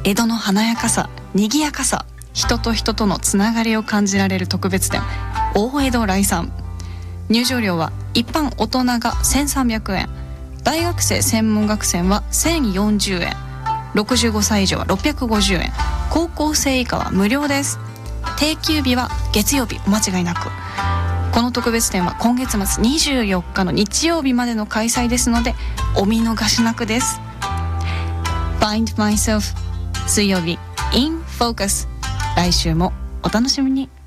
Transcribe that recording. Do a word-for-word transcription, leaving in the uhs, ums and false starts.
江戸の華やかさ、賑やかさ、人と人とのつながりを感じられる特別展、大江戸来さん。入場料は一般大人がせんさんびゃくえん、大学生専門学生はせんよんじゅうえん、ろくじゅうごさい以上はろっぴゃくごじゅうえん、高校生以下は無料です。定休日は月曜日、お間違いなく。この特別展は今月末にじゅうよっかの日曜日までの開催ですので、お見逃しなくです。 Find Myself 水曜日 In Focus、 来週もお楽しみに。